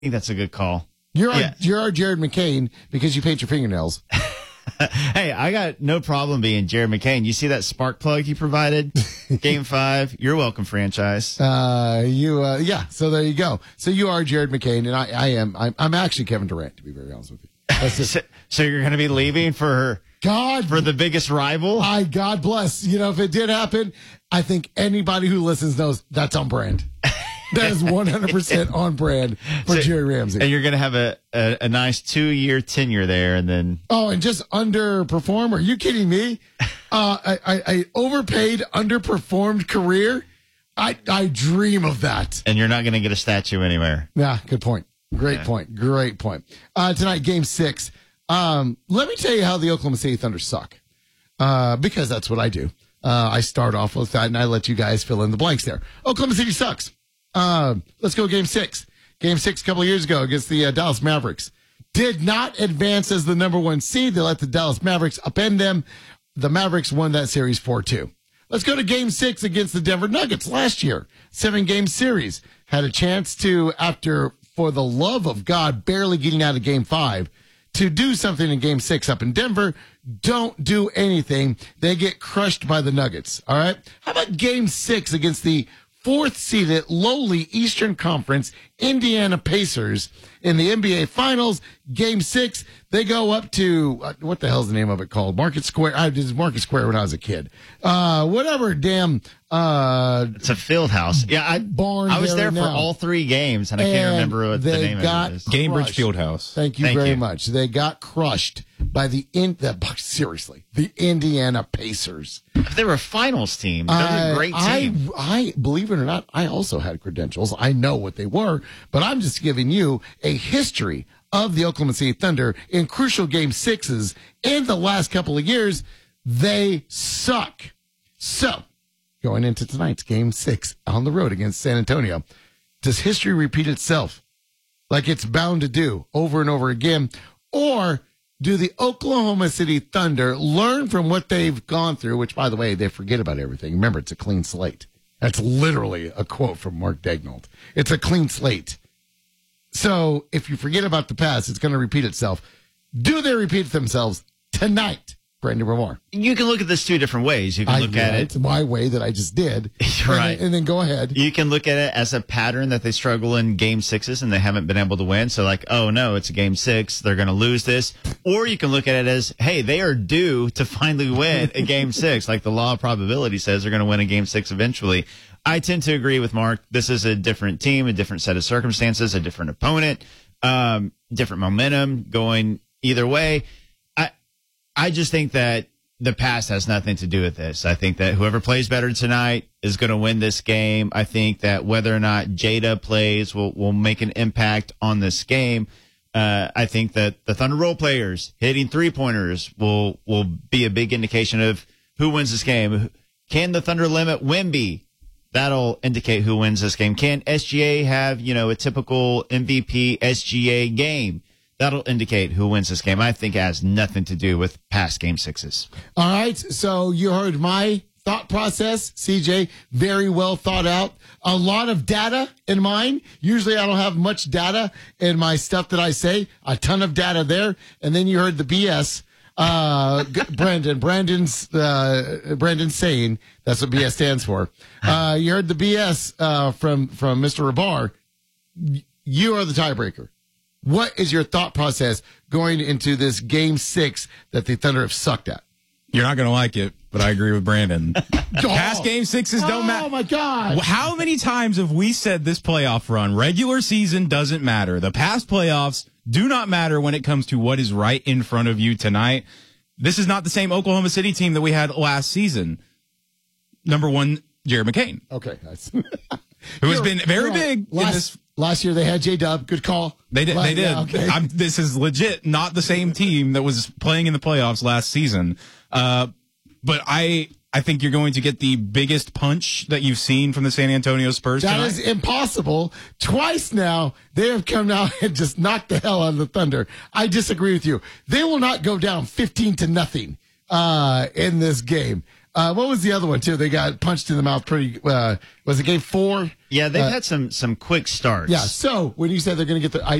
think that's a good call. You're our Jared McCain because you paint your fingernails. Hey, I got no problem being Jared McCain. You see that spark plug you provided? Game 5. You're welcome, franchise. So there you go. So you are Jared McCain, and I'm actually Kevin Durant, to be very honest with you. That's just, so you're going to be leaving for the biggest rival? God bless. If it did happen, I think anybody who listens knows that's on brand. That is 100% on brand for Jerry Ramsey. And you're going to have a nice 2-year tenure there, and then... Oh, and just underperform? Are you kidding me? I overpaid, underperformed career? I dream of that. And you're not going to get a statue anywhere. Yeah, good point. Great point. Tonight, Game 6. Let me tell you how the Oklahoma City Thunder suck. Because that's what I do. I start off with that, and I let you guys fill in the blanks there. Oklahoma City sucks. Let's go Game 6. Game 6 a couple of years ago against the Dallas Mavericks. Did not advance as the number 1 seed. They let the Dallas Mavericks upend them. The Mavericks won that series 4-2. Let's go to Game 6 against the Denver Nuggets last year. 7-game series. Had a chance to, after, for the love of God, barely getting out of Game 5, to do something in Game 6 up in Denver. Don't do anything. They get crushed by the Nuggets. All right? How about Game 6 against the 4th-seeded lowly Eastern Conference Indiana Pacers in the NBA Finals? Game 6, they go up to, what the hell's the name of it called? Market Square. I did Market Square when I was a kid. Whatever damn. It's a field house. Yeah, barn. I was there for all 3 games, and I can't remember what the name of it is. Cambridge Fieldhouse. Thank you very much. They got crushed by the Indiana Pacers. They were a finals team. They were a great team. I believe it or not, I also had credentials. I know what they were, but I'm just giving you a history of the Oklahoma City Thunder in crucial Game 6s in the last couple of years. They suck. So, going into tonight's Game 6 on the road against San Antonio, does history repeat itself like it's bound to do over and over again? Or do the Oklahoma City Thunder learn from what they've gone through, which, by the way, they forget about everything. Remember, it's a clean slate. That's literally a quote from Mark Daignault. It's a clean slate. So if you forget about the past, it's going to repeat itself. Do they repeat themselves tonight? Brandon Ramar. You can look at this 2 different ways. You can look at it my way that I just did. Right. And then go ahead. You can look at it as a pattern that they struggle in Game 6s and they haven't been able to win. So like, oh no, it's a Game 6. They're going to lose this. Or you can look at it as, hey, they are due to finally win a Game 6. Like the law of probability says they're going to win a Game 6 eventually. I tend to agree with Mark. This is a different team, a different set of circumstances, a different opponent, different momentum going either way. I just think that the past has nothing to do with this. I think that whoever plays better tonight is going to win this game. I think that whether or not Jada plays will make an impact on this game. I think that the Thunder role players hitting 3-pointers will be a big indication of who wins this game. Can the Thunder limit Wemby? That'll indicate who wins this game. Can SGA have, a typical MVP SGA game? That'll indicate who wins this game. I think it has nothing to do with past Game 6s. All right. So you heard my thought process, CJ. Very well thought out. A lot of data in mind. Usually I don't have much data in my stuff that I say. A ton of data there. And then you heard the BS. Brandon's saying that's what BS stands for. You heard the BS from Mr. Rabar. You are the tiebreaker. What is your thought process going into this Game 6 that the Thunder have sucked at? You're not going to like it, but I agree with Brandon. Past Game 6s don't matter. Oh, my God. How many times have we said this playoff run? Regular season doesn't matter. The past playoffs do not matter when it comes to what is right in front of you tonight. This is not the same Oklahoma City team that we had last season. Number 1, Jared McCain. Okay. Who has been very big in this. Last year they had J-Dub. Good call. They did. Yeah, okay. This is legit not the same team that was playing in the playoffs last season. But I think you're going to get the biggest punch that you've seen from the San Antonio Spurs tonight. That is impossible. Twice now they have come out and just knocked the hell out of the Thunder. I disagree with you. They will not go down 15-0 in this game. What was the other one too? They got punched in the mouth pretty. Was it game 4? Yeah, they've had some quick starts. Yeah. So when you said they're going to get